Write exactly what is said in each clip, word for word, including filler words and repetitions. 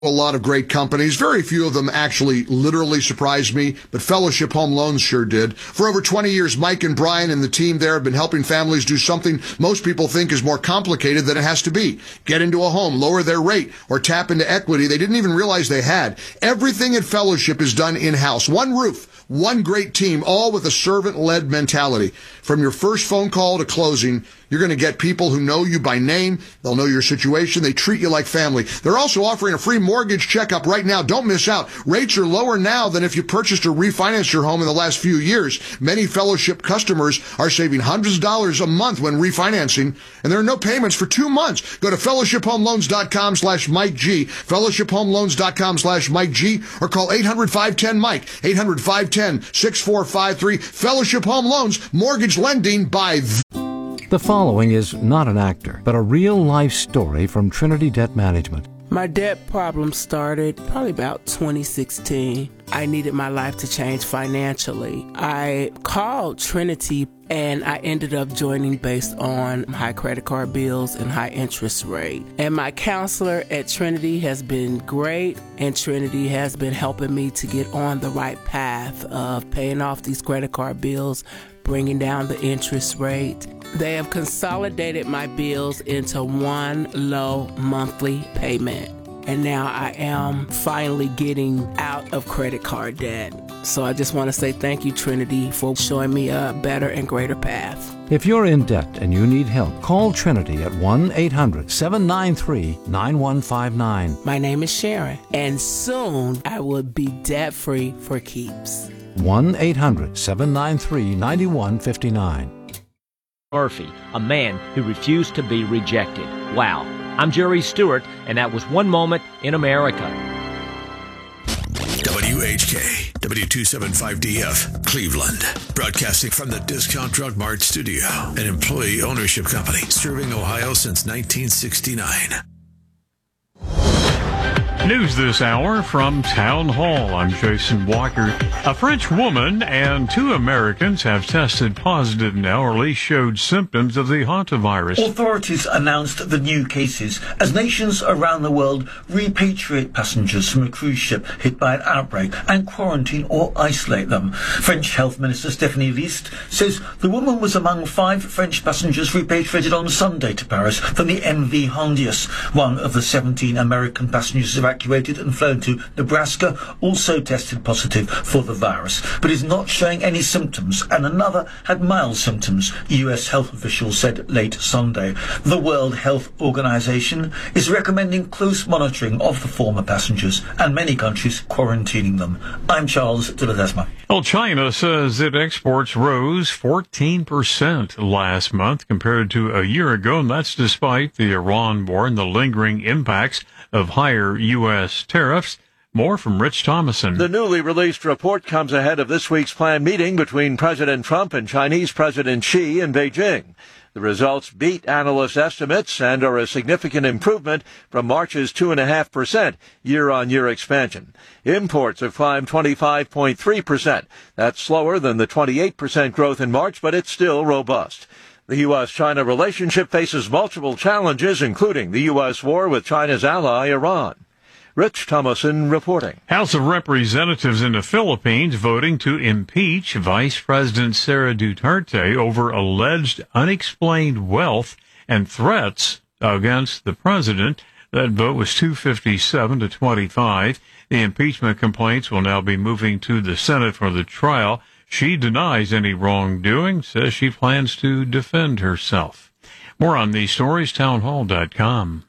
A lot of great companies. Very few of them actually literally surprised me, but Fellowship Home Loans sure did. For over twenty years, Mike and Brian and the team there have been helping families do something most people think is more complicated than it has to be. Get into a home, lower their rate, or tap into equity they didn't even realize they had. Everything at Fellowship is done in-house. One roof, one great team, all with a servant-led mentality. From your first phone call to closing, you're going to get people who know you by name. They'll know your situation. They treat you like family. They're also offering a free mortgage checkup right now. Don't miss out. Rates are lower now than if you purchased or refinanced your home in the last few years. Many Fellowship customers are saving hundreds of dollars a month when refinancing, and there are no payments for two months. Go to fellowshiphomeloans.com slash Mike G, fellowshiphomeloans.com slash Mike G, or call eight hundred, five one zero, Mike, eight hundred, five one zero, six four five three. Fellowship Home Loans, mortgage lending by the... The following is not an actor, but a real-life story from Trinity Debt Management. My debt problem started probably about twenty sixteen. I needed my life to change financially. I called Trinity and I ended up joining based on high credit card bills and high interest rate. And my counselor at Trinity has been great, and Trinity has been helping me to get on the right path of paying off these credit card bills, bringing down the interest rate. They have consolidated my bills into one low monthly payment. And now I am finally getting out of credit card debt. So I just want to say thank you, Trinity, for showing me a better and greater path. If you're in debt and you need help, call Trinity at one eight hundred, seven nine three, nine one five nine. My name is Sharon, and soon I will be debt-free for keeps. one eight hundred, seven nine three, nine one five nine. Murphy, a man who refused to be rejected. Wow. I'm Jerry Stewart, and that was One Moment in America. W H K, W two seventy-five D F, Cleveland. Broadcasting from the Discount Drug Mart studio, an employee ownership company serving Ohio since nineteen sixty-nine. News this hour from Town Hall. I'm Jason Walker. A French woman and two Americans have tested positive now, or at least showed symptoms of the hantavirus. Authorities announced the new cases as nations around the world repatriate passengers from a cruise ship hit by an outbreak and quarantine or isolate them. French Health Minister Stephanie List says the woman was among five French passengers repatriated on Sunday to Paris from the M V Hondius. One of the seventeen American passengers evacuated and flown to Nebraska also tested positive for the virus, but is not showing any symptoms, and another had mild symptoms, U S health officials said late Sunday. The World Health Organization is recommending close monitoring of the former passengers, and many countries quarantining them. I'm Charles de Ledesma. Well, China says that exports rose fourteen percent last month compared to a year ago, and that's despite the Iran war and the lingering impacts of higher U S tariffs. More from Rich Thomason. The newly released report comes ahead of this week's planned meeting between President Trump and Chinese President Xi in Beijing. The results beat analyst estimates and are a significant improvement from March's two point five percent year-on-year expansion. Imports have climbed twenty-five point three percent. That's slower than the twenty-eight percent growth in March, but it's still robust. The U S China relationship faces multiple challenges, including the U S war with China's ally, Iran. Rich Thomason reporting. House of Representatives in the Philippines voting to impeach Vice President Sara Duterte over alleged unexplained wealth and threats against the president. That vote was two fifty-seven to twenty-five. The impeachment complaints will now be moving to the Senate for the trial. She denies any wrongdoing, says she plans to defend herself. More on these stories, townhall dot com.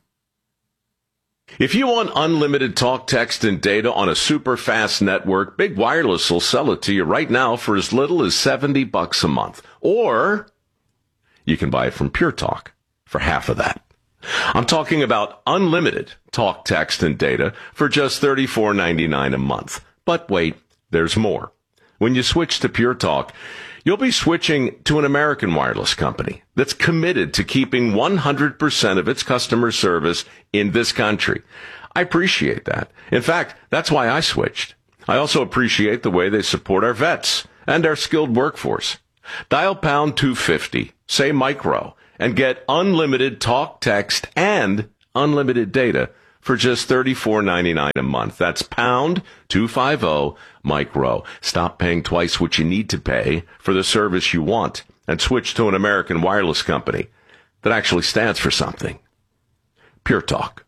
If you want unlimited talk, text, and data on a super fast network, Big Wireless will sell it to you right now for as little as seventy bucks a month. Or you can buy it from Pure Talk for half of that. I'm talking about unlimited talk, text, and data for just thirty-four ninety-nine a month. But wait, there's more. When you switch to Pure Talk, you'll be switching to an American wireless company that's committed to keeping one hundred percent of its customer service in this country. I appreciate that. In fact, that's why I switched. I also appreciate the way they support our vets and our skilled workforce. Dial pound two fifty, say micro, and get unlimited talk, text, and unlimited data for just thirty-four ninety-nine a month. That's pound two fifty Mike Rowe. Stop paying twice what you need to pay for the service you want and switch to an American wireless company that actually stands for something. Pure Talk.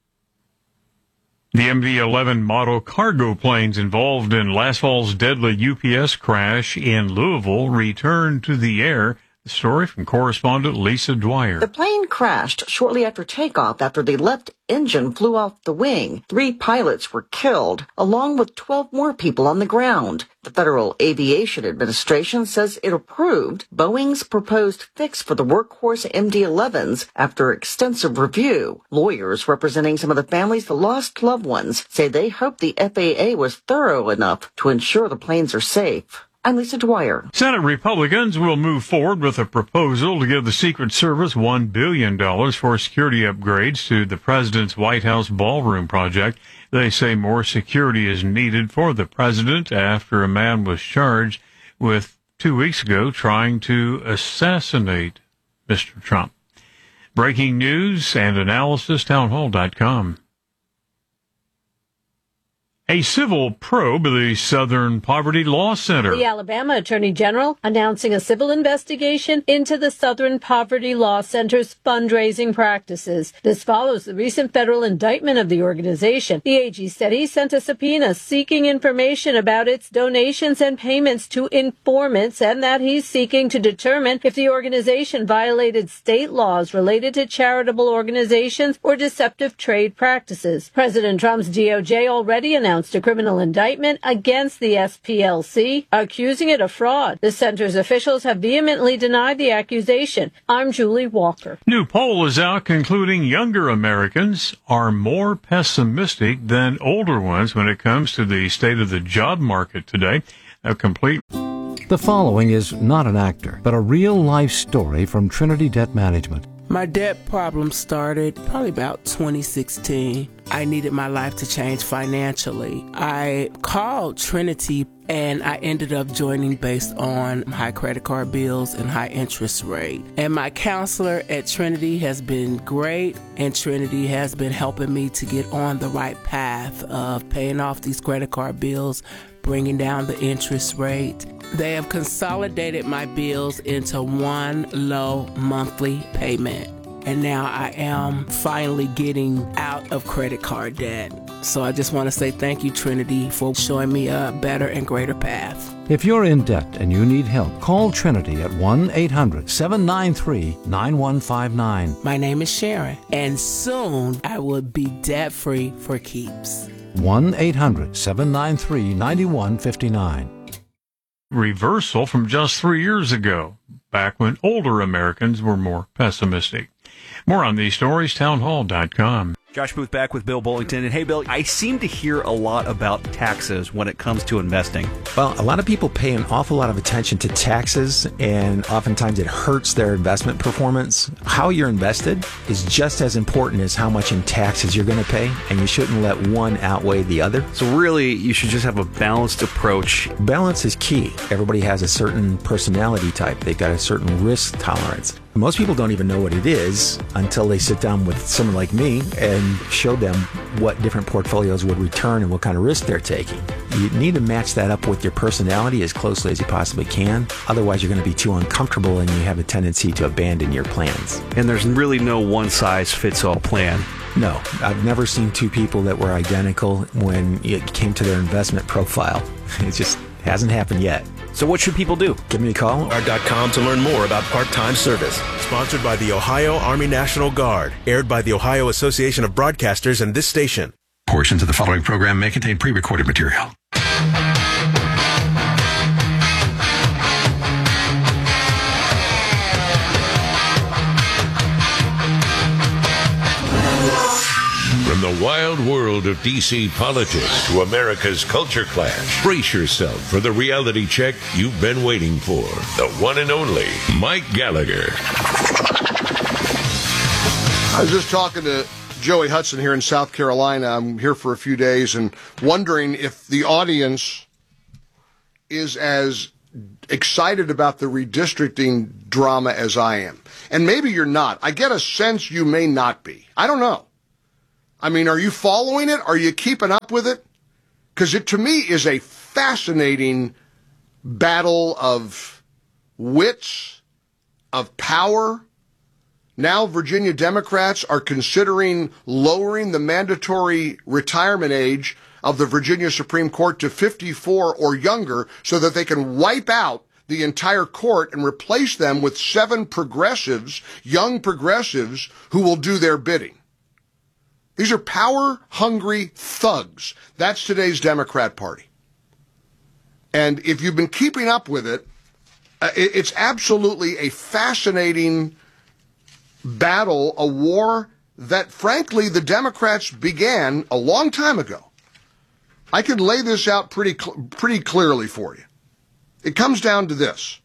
The M D eleven model cargo planes involved in last fall's deadly U P S crash in Louisville returned to the air. The story from correspondent Lisa Dwyer. The plane crashed shortly after takeoff after the left engine flew off the wing. Three pilots were killed, along with twelve more people on the ground. The Federal Aviation Administration says it approved Boeing's proposed fix for the workhorse M D elevens after extensive review. Lawyers representing some of the families that lost loved ones say they hope the F A A was thorough enough to ensure the planes are safe. I'm Lisa Dwyer. Senate Republicans will move forward with a proposal to give the Secret Service one billion dollars for security upgrades to the president's White House ballroom project. They say more security is needed for the president after a man was charged with two weeks ago trying to assassinate Mister Trump. Breaking news and analysis, townhall dot com. A civil probe of the Southern Poverty Law Center. The Alabama Attorney General announcing a civil investigation into the Southern Poverty Law Center's fundraising practices. This follows the recent federal indictment of the organization. The A G said he sent a subpoena seeking information about its donations and payments to informants, and that he's seeking to determine if the organization violated state laws related to charitable organizations or deceptive trade practices. President Trump's D O J already announced a criminal indictment against the S P L C, accusing it of fraud. The center's officials have vehemently denied the accusation. I'm Julie Walker. New poll is out concluding younger Americans are more pessimistic than older ones when it comes to the state of the job market today. A complete... The following is not an actor, but a real-life story from Trinity Debt Management. My debt problem started probably about twenty sixteen. I needed my life to change financially. I called Trinity and I ended up joining based on high credit card bills and high interest rate. And my counselor at Trinity has been great, and Trinity has been helping me to get on the right path of paying off these credit card bills, bringing down the interest rate. They have consolidated my bills into one low monthly payment. And now I am finally getting out of credit card debt. So I just want to say thank you, Trinity, for showing me a better and greater path. If you're in debt and you need help, call Trinity at one eight hundred seven nine three nine one five nine. My name is Sharon, and soon I will be debt-free for keeps. one eight hundred seven nine three nine one five nine. Reversal from just three years ago, back when older Americans were more pessimistic. More on these stories, townhall dot com. Josh Booth back with Bill Bullington. And hey, Bill, I seem to hear a lot about taxes when it comes to investing. Well, a lot of people pay an awful lot of attention to taxes, and oftentimes it hurts their investment performance. How you're invested is just as important as how much in taxes you're going to pay, and you shouldn't let one outweigh the other. So really, you should just have a balanced approach. Balance is key. Everybody has a certain personality type. They've got a certain risk tolerance. Most people don't even know what it is until they sit down with someone like me and show them what different portfolios would return and what kind of risk they're taking. You need to match that up with your personality as closely as you possibly can. Otherwise, you're going to be too uncomfortable and you have a tendency to abandon your plans. And there's really no one-size-fits-all plan. No, I've never seen two people that were identical when it came to their investment profile. It just hasn't happened yet. So what should people do? Give me a call. dot com to learn more about part-time service. Sponsored by the Ohio Army National Guard. Aired by the Ohio Association of Broadcasters and this station. Portions of the following program may contain pre-recorded material. From the wild world of D C politics to America's culture clash, brace yourself for the reality check you've been waiting for. The one and only Mike Gallagher. I was just talking to Joey Hudson here in South Carolina. I'm here for a few days and wondering if the audience is as excited about the redistricting drama as I am. And maybe you're not. I get a sense you may not be. I don't know. I mean, are you following it? Are you keeping up with it? Because it, to me, is a fascinating battle of wits, of power. Now Virginia Democrats are considering lowering the mandatory retirement age of the Virginia Supreme Court to fifty-four or younger so that they can wipe out the entire court and replace them with seven progressives, young progressives, who will do their bidding. These are power-hungry thugs. That's today's Democrat Party. And if you've been keeping up with it, uh, it it's absolutely a fascinating battle, a war that, frankly, the Democrats began a long time ago. I could lay this out pretty cl- pretty clearly for you. It comes down to this.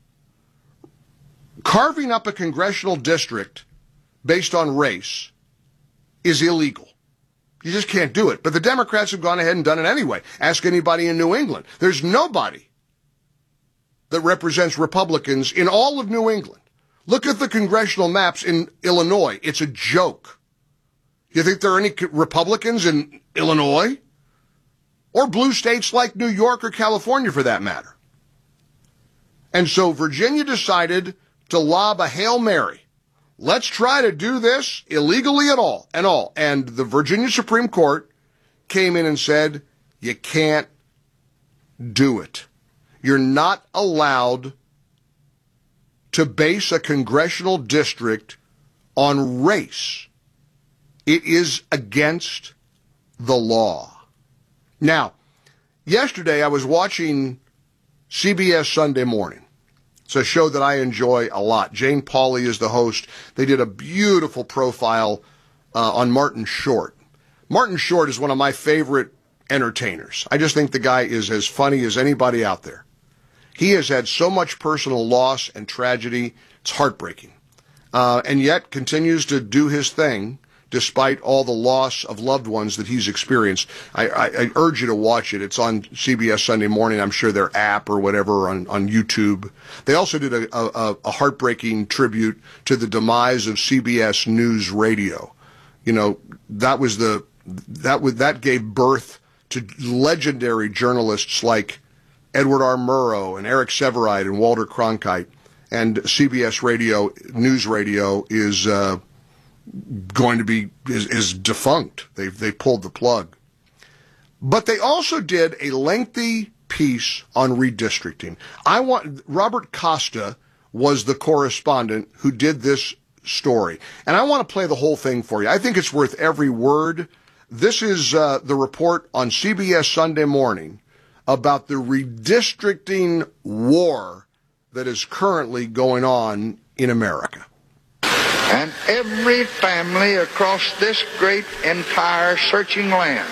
Carving up a congressional district based on race is illegal. You just can't do it. But the Democrats have gone ahead and done it anyway. Ask anybody in New England. There's nobody that represents Republicans in all of New England. Look at the congressional maps in Illinois. It's a joke. You think there are any Republicans in Illinois? Or blue states like New York or California, for that matter. And so Virginia decided to lob a Hail Mary. Let's try to do this illegally at all and all. And the Virginia Supreme Court came in and said, you can't do it. You're not allowed to base a congressional district on race. It is against the law. Now, yesterday I was watching C B S Sunday Morning. It's a show that I enjoy a lot. Jane Pauley is the host. They did a beautiful profile uh, on Martin Short. Martin Short is one of my favorite entertainers. I just think the guy is as funny as anybody out there. He has had so much personal loss and tragedy. It's heartbreaking. Uh, and yet continues to do his thing despite all the loss of loved ones that he's experienced. I, I, I urge you to watch it. It's on C B S Sunday Morning. I'm sure their app or whatever on, on YouTube. They also did a, a, a heartbreaking tribute to the demise of C B S News Radio. You know, that was the that would that gave birth to legendary journalists like Edward R. Murrow and Eric Sevareid and Walter Cronkite. And C B S Radio, News Radio, is uh, going to be is, is defunct. They they pulled the plug. But they also did a lengthy piece on redistricting. I want Robert Costa was the correspondent who did this story, and I want to play the whole thing for you. I think it's worth every word. This is uh, the report on C B S Sunday Morning about the redistricting war that is currently going on in America. And every family across this great entire searching land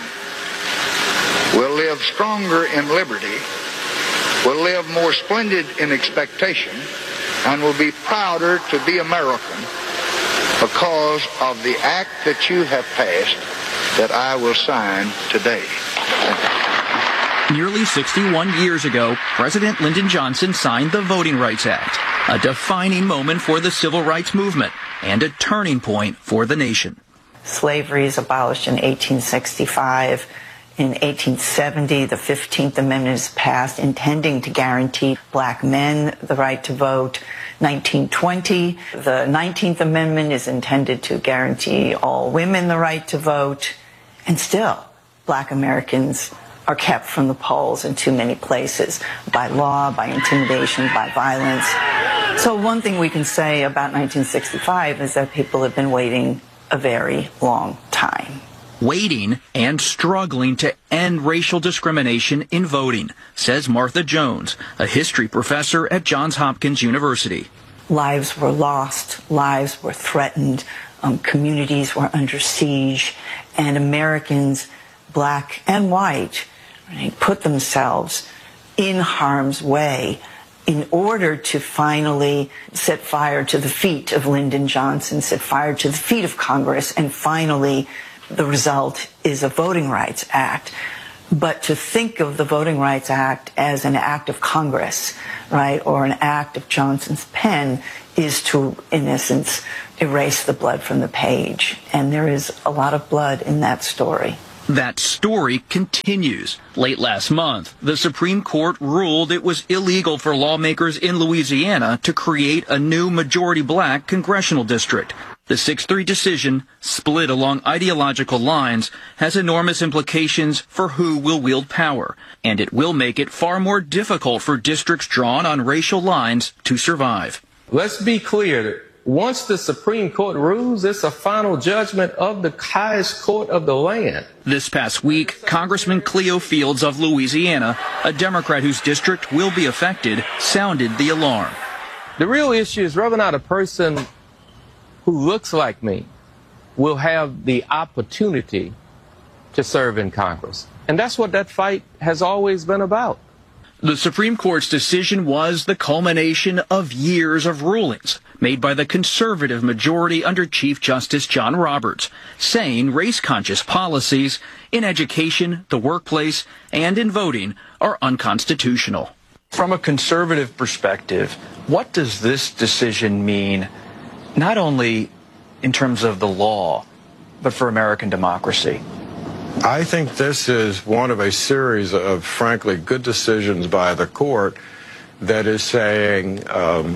will live stronger in liberty, will live more splendid in expectation, and will be prouder to be American because of the act that you have passed that I will sign today. Nearly sixty-one years ago, President Lyndon Johnson signed the Voting Rights Act, a defining moment for the civil rights movement and a turning point for the nation. Slavery is abolished in eighteen sixty-five. In eighteen seventy, the fifteenth Amendment is passed, intending to guarantee black men the right to vote. nineteen twenty, the nineteenth Amendment is intended to guarantee all women the right to vote. And still, black Americans are kept from the polls in too many places, by law, by intimidation, by violence. So one thing we can say about nineteen sixty-five is that people have been waiting a very long time. Waiting and struggling to end racial discrimination in voting, says Martha Jones, a history professor at Johns Hopkins University. Lives were lost, lives were threatened, um, communities were under siege, and Americans, black and white, right, put themselves in harm's way in order to finally set fire to the feet of Lyndon Johnson, set fire to the feet of Congress, and finally the result is a Voting Rights Act. But to think of the Voting Rights Act as an act of Congress, right, or an act of Johnson's pen is to, in essence, erase the blood from the page. And there is a lot of blood in that story. That story continues. Late last month, the Supreme Court ruled it was illegal for lawmakers in Louisiana to create a new majority black congressional district. The six three decision, split along ideological lines, has enormous implications for who will wield power, and it will make it far more difficult for districts drawn on racial lines to survive. Let's be clear. Once the Supreme Court rules, it's a final judgment of the highest court of the land. This past week, Congressman Cleo Fields of Louisiana, a Democrat whose district will be affected, sounded the alarm. The real issue is whether or not a person who looks like me will have the opportunity to serve in Congress. And that's what that fight has always been about. The Supreme Court's decision was the culmination of years of rulings made by the conservative majority under Chief Justice John Roberts, saying race-conscious policies in education, the workplace, and in voting are unconstitutional. From a conservative perspective, what does this decision mean, not only in terms of the law, but for American democracy? I think this is one of a series of, frankly, good decisions by the court that is saying um,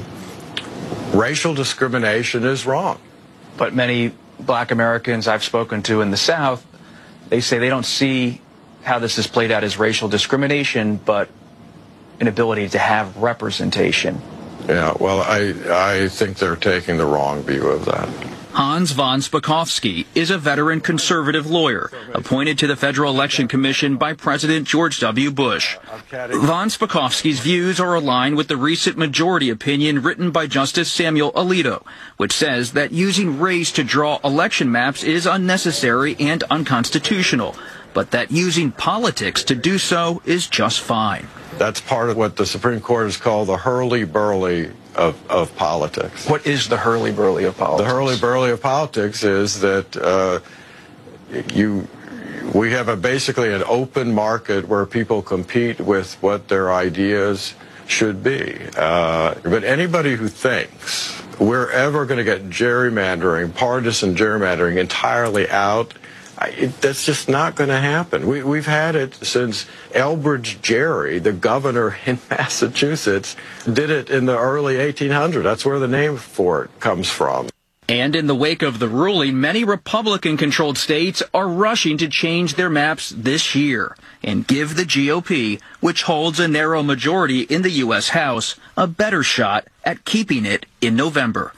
racial discrimination is wrong. But many black Americans I've spoken to in the South, they say they don't see how this is played out as racial discrimination, but an ability to have representation. Yeah, well, I, I think they're taking the wrong view of that. Hans von Spakovsky is a veteran conservative lawyer appointed to the Federal Election Commission by President George W. Bush. Von Spakovsky's views are aligned with the recent majority opinion written by Justice Samuel Alito, which says that using race to draw election maps is unnecessary and unconstitutional, but that using politics to do so is just fine. That's part of what the Supreme Court has called the hurly-burly of, of politics. What is the hurly-burly of politics? The hurly-burly of politics is that uh, you, we have a basically an open market where people compete with what their ideas should be. Uh, but anybody who thinks we're ever going to get gerrymandering, partisan gerrymandering entirely out, I, it, that's just not going to happen. We, we've had it since Elbridge Gerry, the governor in Massachusetts, did it in the early eighteen hundreds. That's where the name for it comes from. And in the wake of the ruling, many Republican-controlled states are rushing to change their maps this year and give the G O P, which holds a narrow majority in the U S House, a better shot at keeping it in November.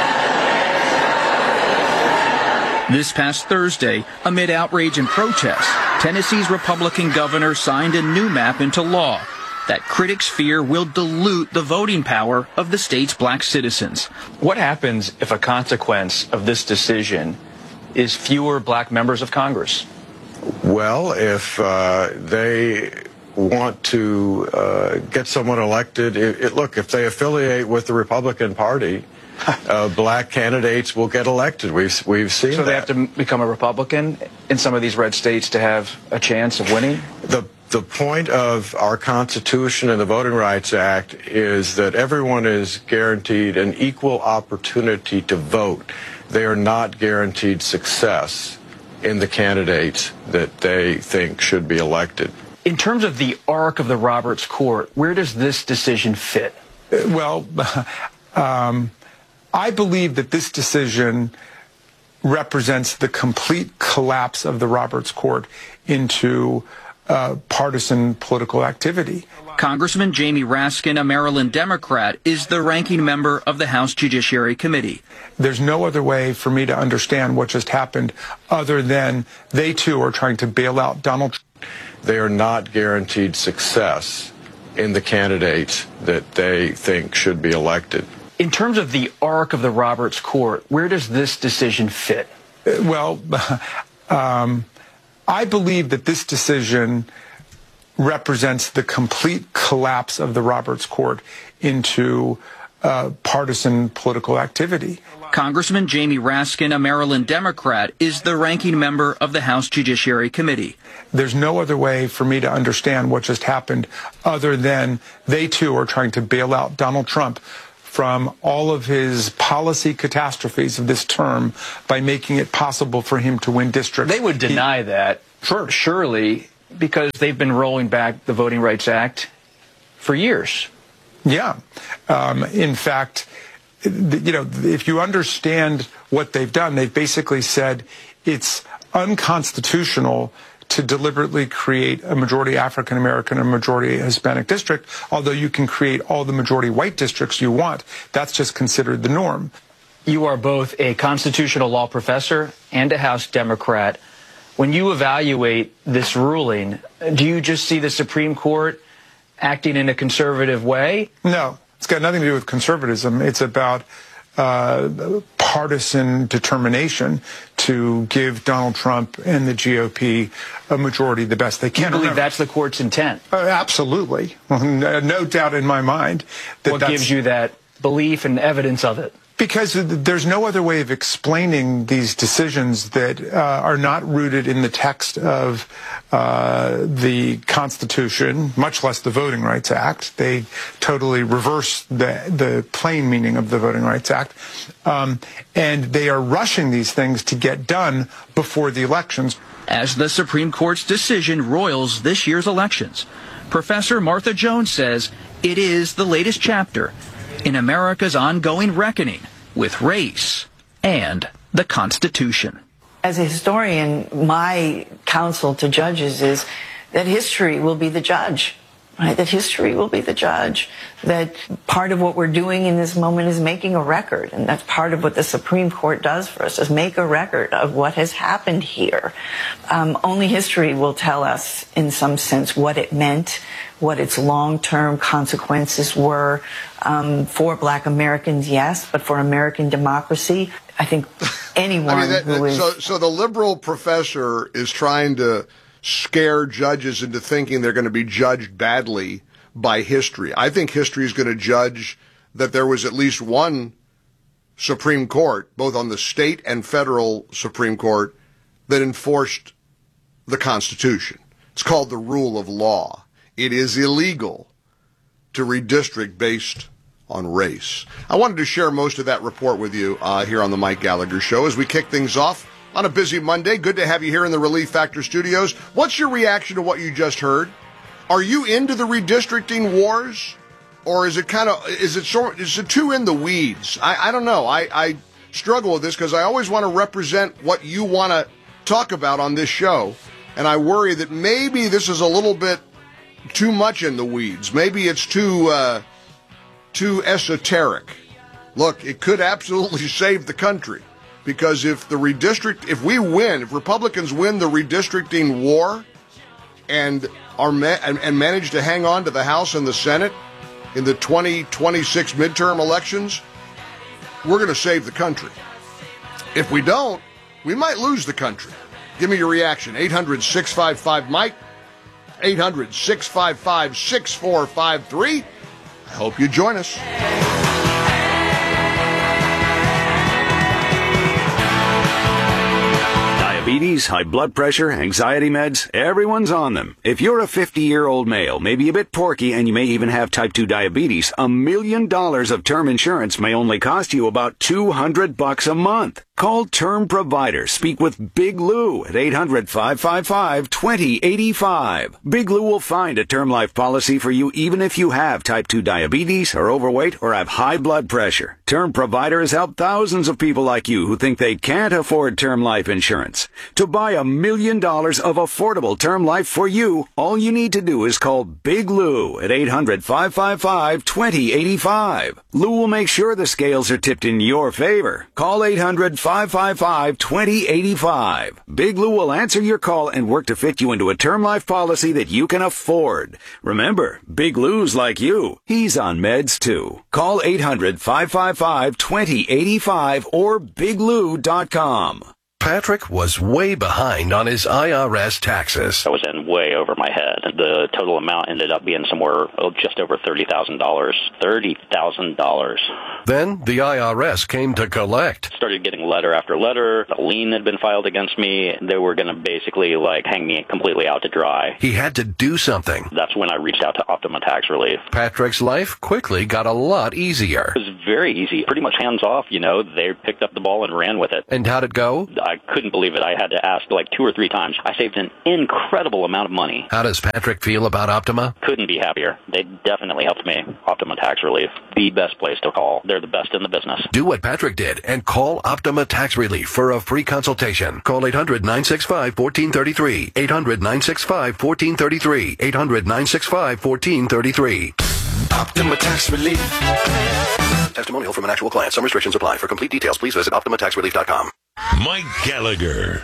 This past Thursday, amid outrage and protests, Tennessee's Republican governor signed a new map into law that critics fear will dilute the voting power of the state's black citizens. What happens if a consequence of this decision is fewer black members of Congress? Well, if uh, they want to uh, get someone elected, it, it, look, if they affiliate with the Republican Party, Uh, black candidates will get elected. We've we've seen. So they that. have to become a Republican in some of these red states to have a chance of winning? The the point of our Constitution and the Voting Rights Act is that everyone is guaranteed an equal opportunity to vote. They are not guaranteed success in the candidates that they think should be elected. In terms of the arc of the Roberts Court, where does this decision fit? Well, um, I believe that this decision represents the complete collapse of the Roberts Court into uh, partisan political activity. Congressman Jamie Raskin, a Maryland Democrat, is the ranking member of the House Judiciary Committee. There's no other way for me to understand what just happened other than they too are trying to bail out Donald Trump. They are not guaranteed success in the candidates that they think should be elected. In terms of the arc of the Roberts Court, where does this decision fit? Well, um, I believe that this decision represents the complete collapse of the Roberts Court into uh, partisan political activity. Congressman Jamie Raskin, a Maryland Democrat, is the ranking member of the House Judiciary Committee. There's no other way for me to understand what just happened other than they too are trying to bail out Donald Trump from all of his policy catastrophes of this term by making it possible for him to win districts. They would deny he, that, sure, surely, because they've been rolling back the Voting Rights Act for years. Yeah. Um, in fact, you know, if you understand what they've done, they've basically said it's unconstitutional to deliberately create a majority African American and majority Hispanic district, although you can create all the majority white districts you want. That's just considered the norm. You are both a constitutional law professor and a House Democrat. When you evaluate this ruling, do you just see the Supreme Court acting in a conservative way? No, it's got nothing to do with conservatism. It's about uh, partisan determination to give Donald Trump and the G O P a majority the best they can. You believe Remember, that's the court's intent? Uh, absolutely. No, no doubt in my mind. That what that's, gives you that belief and evidence of it? Because there's no other way of explaining these decisions that uh, are not rooted in the text of uh, the Constitution, much less the Voting Rights Act. They totally reverse the, the plain meaning of the Voting Rights Act. Um, and they are rushing these things to get done before the elections. As the Supreme Court's decision roils this year's elections, Professor Martha Jones says it is the latest chapter in America's ongoing reckoning with race and the Constitution. As a historian, my counsel to judges is that history will be the judge, right? That history will be the judge. That part of what we're doing in this moment is making a record, and that's part of what the Supreme Court does for us, is make a record of what has happened here. Um, only history will tell us, in some sense, what it meant, what its long-term consequences were um, for Black Americans, yes, but for American democracy, I think anyone I mean, that, who is... So, so the liberal professor is trying to scare judges into thinking they're going to be judged badly by history. I think history is going to judge that there was at least one Supreme Court, both on the state and federal Supreme Court, that enforced the Constitution. It's called the rule of law. It is illegal to redistrict based on race. I wanted to share most of that report with you uh, here on the Mike Gallagher Show as we kick things off on a busy Monday. Good to have you here in the Relief Factor studios. What's your reaction to what you just heard? Are you into the redistricting wars, or is it kind of is it sort is it too in the weeds? I, I don't know. I, I struggle with this because I always want to represent what you want to talk about on this show, and I worry that maybe this is a little bit too much in the weeds. Maybe it's too uh, too esoteric. Look, it could absolutely save the country, because if the redistrict, if we win, if Republicans win the redistricting war, and are ma- and, and manage to hang on to the House and the Senate in the twenty twenty-six midterm elections, we're going to save the country. If we don't, we might lose the country. Give me your reaction. eight hundred, six five five, Mike. eight hundred, six five five, six four five three. I hope you join us. Diabetes, high blood pressure, anxiety meds, everyone's on them. If you're a fifty-year-old male, maybe a bit porky, and you may even have type two diabetes, a million dollars of term insurance may only cost you about two hundred bucks a month. Call Term Provider. Speak with Big Lou at eight hundred, five five five, two zero eight five. Big Lou will find a term life policy for you even if you have type two diabetes, are overweight, or have high blood pressure. Term Provider has helped thousands of people like you who think they can't afford term life insurance. To buy a million dollars of affordable term life for you, all you need to do is call Big Lou at eight hundred, five five five, two zero eight five. Lou will make sure the scales are tipped in your favor. Call eight hundred, five five five, two zero eight five. Big Lou will answer your call and work to fit you into a term life policy that you can afford. Remember, Big Lou's like you. He's on meds too. Call eight hundred, five five five, two zero eight five or big lou dot com. Patrick was way behind on his I R S taxes. I was in way over my head. The total amount ended up being somewhere oh, just over thirty thousand dollars. thirty thousand dollars. Then the I R S came to collect. Started getting letter after letter. A lien had been filed against me. They were going to basically like hang me completely out to dry. He had to do something. That's when I reached out to Optima Tax Relief. Patrick's life quickly got a lot easier. It was very easy. Pretty much hands off, you know. They picked up the ball and ran with it. And how'd it go? I couldn't believe it. I had to ask like two or three times. I saved an incredible amount of money. How does Patrick feel about Optima? Couldn't be happier. They definitely helped me. Optima Tax Relief, the best place to call. They're the best in the business. Do what Patrick did and call Optima Tax Relief for a free consultation. Call eight hundred, nine six five, one four three three. eight hundred, nine six five, one four three three. eight hundred, nine six five, one four three three. Optima Tax Relief. Testimonial from an actual client. Some restrictions apply. For complete details, please visit optima tax relief dot com. Mike Gallagher.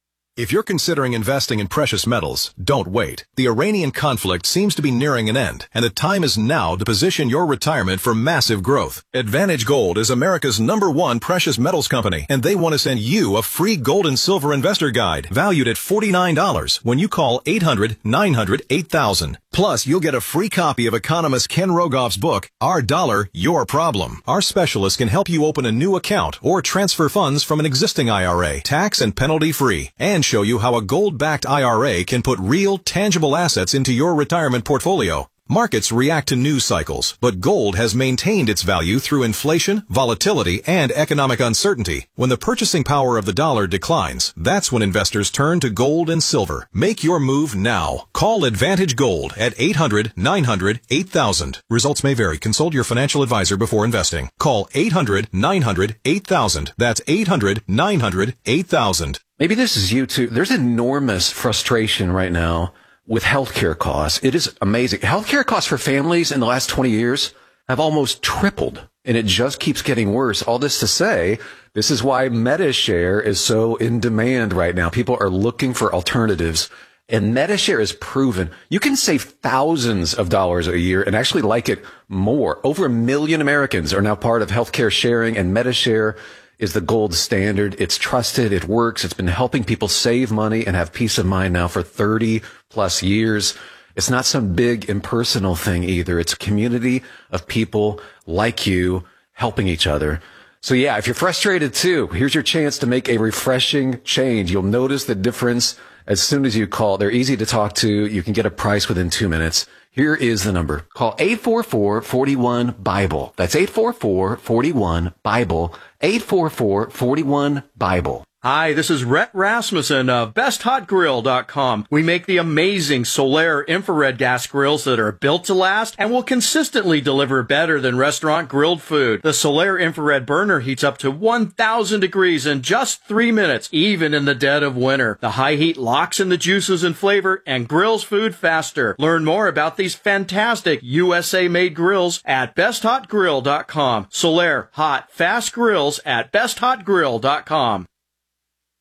If you're considering investing in precious metals, don't wait. The Iranian conflict seems to be nearing an end, and the time is now to position your retirement for massive growth. Advantage Gold is America's number one precious metals company, and they want to send you a free gold and silver investor guide valued at forty-nine dollars when you call eight hundred, nine hundred, eight thousand. Plus, you'll get a free copy of economist Ken Rogoff's book, Our Dollar, Your Problem. Our specialist can help you open a new account or transfer funds from an existing I R A, tax and penalty free, and show you how a gold-backed I R A can put real, tangible assets into your retirement portfolio. Markets react to news cycles, but gold has maintained its value through inflation, volatility, and economic uncertainty. When the purchasing power of the dollar declines, that's when investors turn to gold and silver. Make your move now. Call Advantage Gold at eight hundred, nine hundred, eight thousand. Results may vary. Consult your financial advisor before investing. Call eight hundred, nine hundred, eight thousand. That's eight hundred, nine hundred, eight thousand. Maybe this is you too. There's enormous frustration right now with healthcare costs. It is amazing. Healthcare costs for families in the last twenty years have almost tripled, and it just keeps getting worse. All this to say, this is why MediShare is so in demand right now. People are looking for alternatives, and MediShare is proven. You can save thousands of dollars a year and actually like it more. Over a million Americans are now part of healthcare sharing, and MediShare is the gold standard. It's trusted. It works. It's been helping people save money and have peace of mind now for thirty plus years. It's not some big impersonal thing either. It's a community of people like you helping each other. So yeah, if you're frustrated too, here's your chance to make a refreshing change. You'll notice the difference as soon as you call. They're easy to talk to. You can get a price within two minutes. Here is the number. Call eight four four, four one, BIBLE. That's eight four four, four one, BIBLE. eight four four, four one, BIBLE. Hi, this is Rhett Rasmussen of best hot grill dot com. We make the amazing Solaire infrared gas grills that are built to last and will consistently deliver better than restaurant grilled food. The Solaire infrared burner heats up to one thousand degrees in just three minutes, even in the dead of winter. The high heat locks in the juices and flavor and grills food faster. Learn more about these fantastic U S A-made grills at best hot grill dot com. Solaire, hot, fast grills at best hot grill dot com.